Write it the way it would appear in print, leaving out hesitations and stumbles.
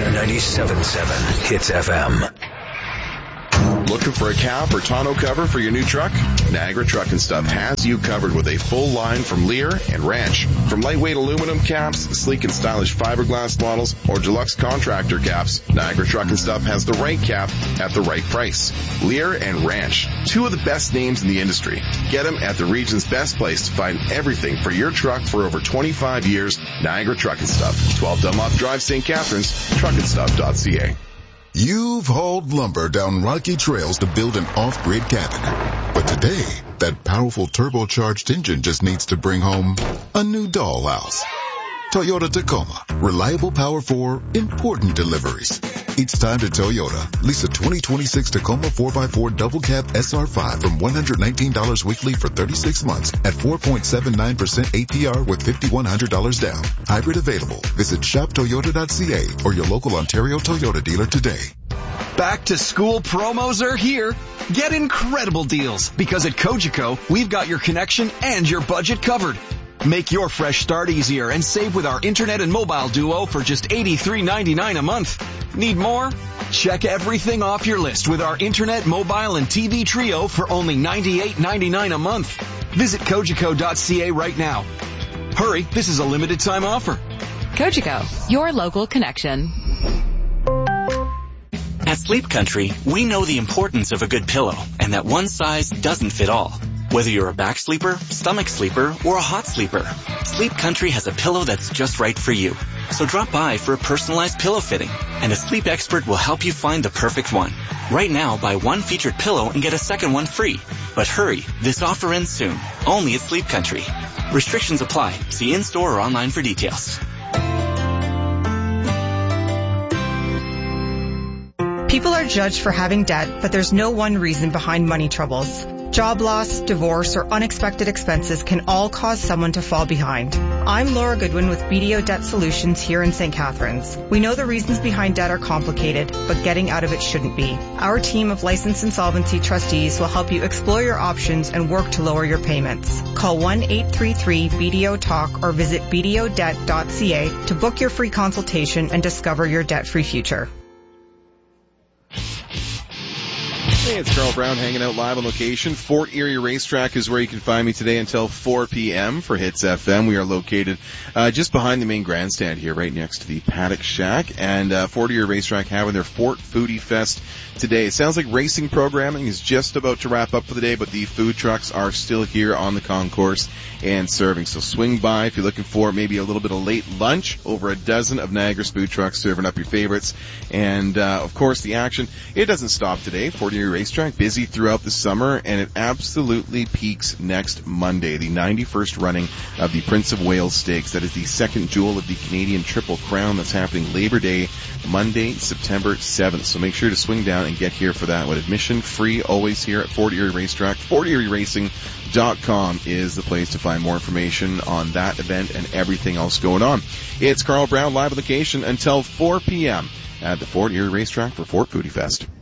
97.7 Hits FM. Looking for a cap or tonneau cover for your new truck? Niagara Truck and Stuff has you covered with a full line from Lear and Ranch. From lightweight aluminum caps, sleek and stylish fiberglass models, or deluxe contractor caps, Niagara Truck and Stuff has the right cap at the right price. Lear and Ranch, two of the best names in the industry. Get them at the region's best place to find everything for your truck for over 25 years. Niagara Truck and Stuff, 12 Dunlop Drive, St. Catharines, truckandstuff.ca. You've hauled lumber down rocky trails to build an off-grid cabin. But today, that powerful turbocharged engine just needs to bring home a new dollhouse. Toyota Tacoma. Reliable power for important deliveries. It's time to Toyota. Lease a 2026 Tacoma 4x4 double cab SR5 from $119 weekly for 36 months at 4.79% APR with $5,100 down. Hybrid available. Visit shoptoyota.ca or your local Ontario Toyota dealer today. Back to school promos are here. Get incredible deals because at Cogeco, we've got your connection and your budget covered. Make your fresh start easier and save with our internet and mobile duo for just $83.99 a month. Need more? Check everything off your list with our internet, mobile, and TV trio for only $98.99 a month. Visit Cogeco.ca right now. Hurry, this is a limited time offer. Cogeco, your local connection. At Sleep Country, we know the importance of a good pillow and that one size doesn't fit all. Whether you're a back sleeper, stomach sleeper, or a hot sleeper, Sleep Country has a pillow that's just right for you. So drop by for a personalized pillow fitting, and a sleep expert will help you find the perfect one. Right now, buy one featured pillow and get a second one free. But hurry, this offer ends soon, only at Sleep Country. Restrictions apply. See in-store or online for details. People are judged for having debt, but there's no one reason behind money troubles. Job loss, divorce, or unexpected expenses can all cause someone to fall behind. I'm Laura Goodwin with BDO Debt Solutions here in St. Catharines. We know the reasons behind debt are complicated, but getting out of it shouldn't be. Our team of licensed insolvency trustees will help you explore your options and work to lower your payments. Call 1-833-BDO-TALK or visit bdodebt.ca to book your free consultation and discover your debt-free future. Hey, it's Carl Brown hanging out live on location. Fort Erie Racetrack is where you can find me today until 4 p.m. for Hits FM. We are located just behind the main grandstand here, right next to the Paddock Shack. And Fort Erie Racetrack having their Fort Foodie Fest today. It sounds like racing programming is just about to wrap up for the day, but the food trucks are still here on the concourse and serving. So swing by if you're looking for maybe a little bit of late lunch. Over a dozen of Niagara's food trucks serving up your favorites. And, of course, the action, it doesn't stop today. Fort Erie Racetrack busy throughout the summer, and it absolutely peaks next Monday, the 91st running of the Prince of Wales Stakes. That is the second jewel of the Canadian Triple Crown that's happening Labor Day, Monday, September 7th. So make sure to swing down and get here for that. With admission free, always here at Fort Erie Racetrack. FortErieRacing.com is the place to find more information on that event and everything else going on. It's Carl Brown live on location until 4 p.m. at the Fort Erie Racetrack for Fort Foodie Fest.